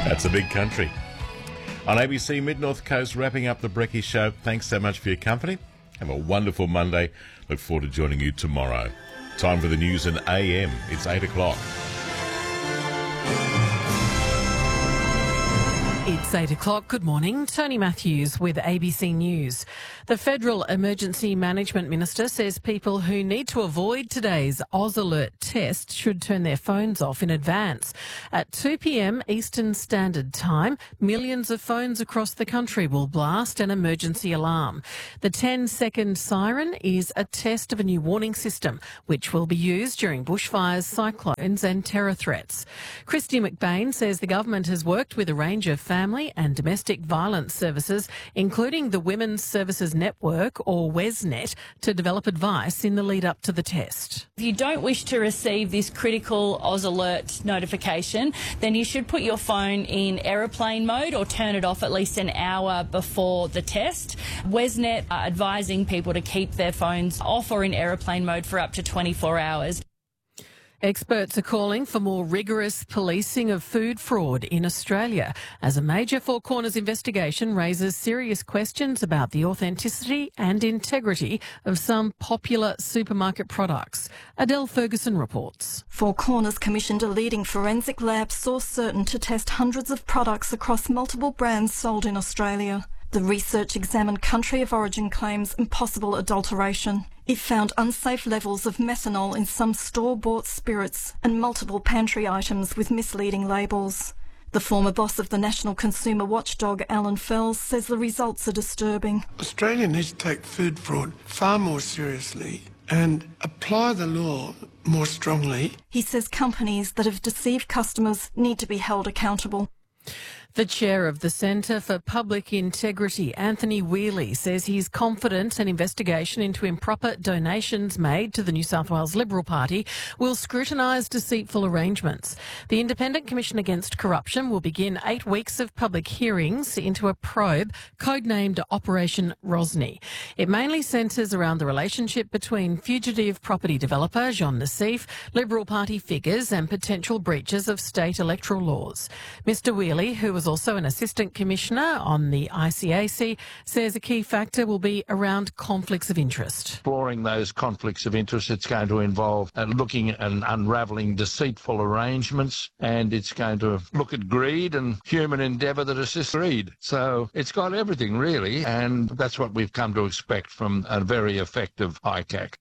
That's a big country. On ABC Mid-North Coast, wrapping up the Brekkie Show. Thanks so much for your company. Have a wonderful Monday. Look forward to joining you tomorrow. Time for the news in AM. It's 8 o'clock. It's 8 o'clock. Good morning. Tony Matthews with ABC News. The Federal Emergency Management Minister says people who need to avoid today's Oz Alert test should turn their phones off in advance. At 2 p.m. Eastern Standard Time, millions of phones across the country will blast an emergency alarm. The 10-second siren is a test of a new warning system, which will be used during bushfires, cyclones and terror threats. Christy McBain says the government has worked with a range of family and domestic violence services, including the Women's Services Network, or WESNet, to develop advice in the lead up to the test. If you don't wish to receive this critical Oz Alert notification, then you should put your phone in aeroplane mode or turn it off at least an hour before the test. WESNet are advising people to keep their phones off or in aeroplane mode for up to 24 hours. Experts are calling for more rigorous policing of food fraud in Australia as a major Four Corners investigation raises serious questions about the authenticity and integrity of some popular supermarket products. Adele Ferguson reports. Four Corners commissioned a leading forensic lab, Source Certain, to test hundreds of products across multiple brands sold in Australia. The research examined country of origin claims and possible adulteration. It found unsafe levels of methanol in some store-bought spirits and multiple pantry items with misleading labels. The former boss of the National Consumer Watchdog, Alan Fells, says the results are disturbing. Australia needs to take food fraud far more seriously and apply the law more strongly. He says companies that have deceived customers need to be held accountable. The chair of the Centre for Public Integrity, Anthony Wheely, says he's confident an investigation into improper donations made to the New South Wales Liberal Party will scrutinise deceitful arrangements. The Independent Commission Against Corruption will begin 8 weeks of public hearings into a probe codenamed Operation Rosny. It mainly centres around the relationship between fugitive property developer Jean Nassif, Liberal Party figures and potential breaches of state electoral laws. Mr Wheely, who was also an assistant commissioner on the ICAC, says a key factor will be around conflicts of interest. Exploring those conflicts of interest, it's going to involve looking and unravelling deceitful arrangements, and it's going to look at greed and human endeavour that assists greed. So it's got everything, really, and that's what we've come to expect from a very effective ICAC.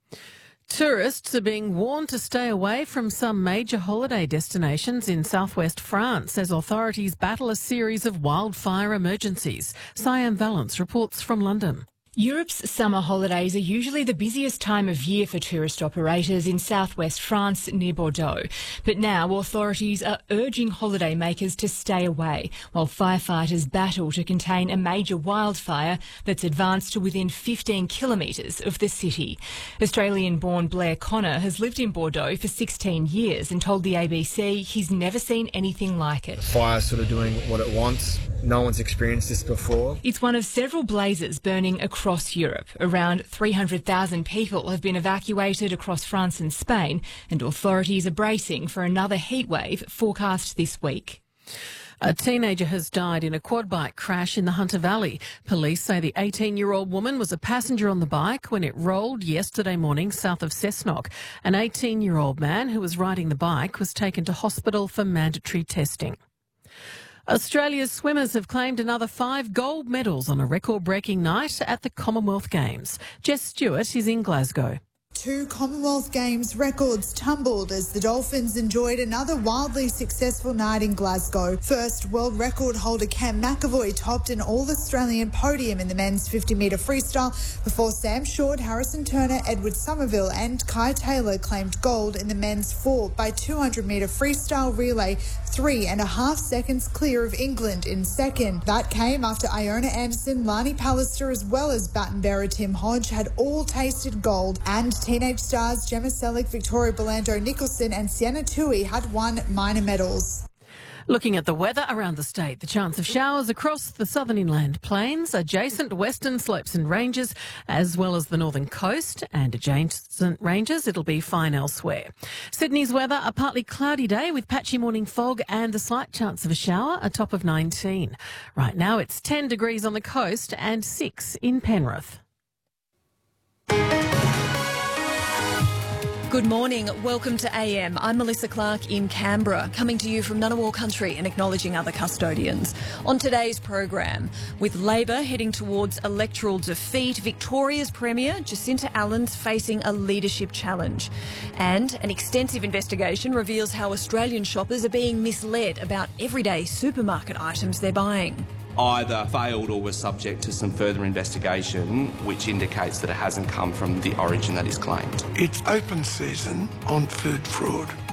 Tourists are being warned to stay away from some major holiday destinations in southwest France as authorities battle a series of wildfire emergencies. Siam Valance reports from London. Europe's summer holidays are usually the busiest time of year for tourist operators in southwest France near Bordeaux. But now authorities are urging holidaymakers to stay away while firefighters battle to contain a major wildfire that's advanced to within 15 kilometres of the city. Australian-born Blair Connor has lived in Bordeaux for 16 years and told the ABC he's never seen anything like it. Fire sort of doing what it wants. No one's experienced this before. It's one of several blazes burning across Europe. Around 300,000 people have been evacuated across France and Spain, and authorities are bracing for another heatwave forecast this week. A teenager has died in a quad bike crash in the Hunter Valley. Police say the 18-year-old woman was a passenger on the bike when it rolled yesterday morning south of Cessnock. An 18-year-old man who was riding the bike was taken to hospital for mandatory testing. Australia's swimmers have claimed another 5 gold medals on a record-breaking night at the Commonwealth Games. Jess Stewart is in Glasgow. 2 Commonwealth Games records tumbled as the Dolphins enjoyed another wildly successful night in Glasgow. First, world record holder Cam McAvoy topped an All-Australian podium in the men's 50-metre freestyle before Sam Short, Harrison Turner, Edward Somerville and Kai Taylor claimed gold in the men's 4 by 200-metre freestyle relay, 3.5 seconds clear of England in second. That came after Iona Anderson, Lani Pallister as well as baton bearer Tim Hodge had all tasted gold, and teenage stars Gemma Selleck, Victoria Belando Nicholson and Sienna Tui had won minor medals. Looking at the weather around the state, the chance of showers across the southern inland plains, adjacent western slopes and ranges, as well as the northern coast and adjacent ranges. It'll be fine elsewhere. Sydney's weather, a partly cloudy day with patchy morning fog and a slight chance of a shower, a top of 19. Right now it's 10 degrees on the coast and 6 in Penrith. Good morning. Welcome to AM. I'm Melissa Clark in Canberra, coming to you from Ngunnawal country and acknowledging other custodians. On today's program, with Labor heading towards electoral defeat, Victoria's Premier Jacinta Allen's facing a leadership challenge. And an extensive investigation reveals how Australian shoppers are being misled about everyday supermarket items they're buying. Either failed or was subject to some further investigation, which indicates that it hasn't come from the origin that is claimed. It's open season on food fraud.